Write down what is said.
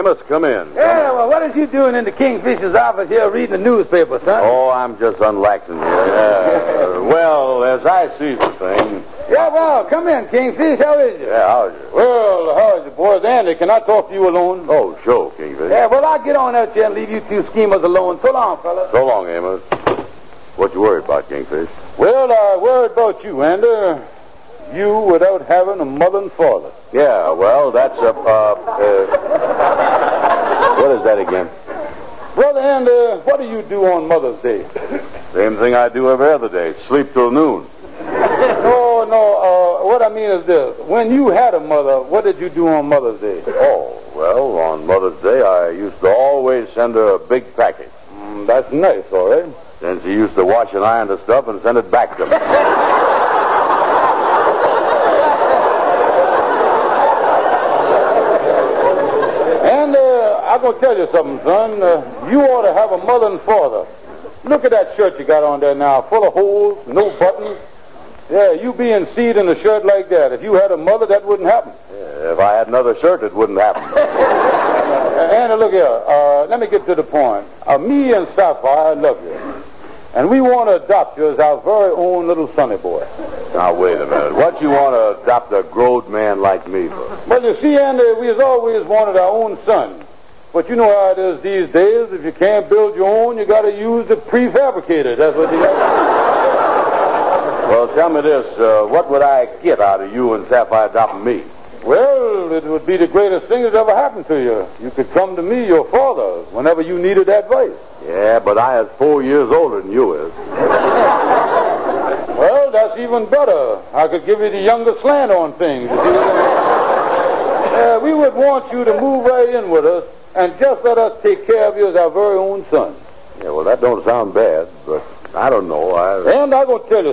Amos, come in. Yeah, well, what is you doing in the Kingfisher's office here reading the newspaper, son? Oh, I'm just unlaxing here. Well, as I see the thing... Yeah, well, come in, Kingfish. How is you? Yeah, how is you? Well, how is you, boys? Andy, can I talk to you alone? Oh, sure, Kingfish. Yeah, well, I'll get on out here and leave you two schemers alone. So long, fellas. So long, Amos. What you worried about, Kingfish? Well, I worried about you, Andy. You without having a mother and father. Yeah, well, that's a... what is that again? Brother Andy, what do you do on Mother's Day? Same thing I do every other day. Sleep till noon. No, what I mean is this. When you had a mother, what did you do on Mother's Day? Oh, well, on Mother's Day, I used to always send her a big package. That's nice, all right. Then she used to wash and iron the stuff and send it back to me. And I'm going to tell you something, son. You ought to have a mother and father. Look at that shirt you got on there now, full of holes, no buttons. Yeah, you being seed in a shirt like that. If you had a mother, that wouldn't happen. Yeah, if I had another shirt, it wouldn't happen. Anna, look here. Let me get to the point. Me and Sapphire love you. And we want to adopt you as our very own little sonny boy. Now, wait a minute. What you want to adopt a growed man like me for? Well, you see, Andy, we has always wanted our own son. But you know how it is these days. If you can't build your own, you got to use the prefabricated. That's what you got to do. Well, tell me this. What would I get out of you and Sapphire adopting me? Well, it would be the greatest thing that's ever happened to you. You could come to me, your father, whenever you needed advice. Yeah, but I is 4 years older than you is. Well, that's even better. I could give you the younger slant on things. You see what I mean? We would want you to move right in with us and just let us take care of you as our very own son. Yeah, well, that don't sound bad, but I don't know. And I'm going to tell you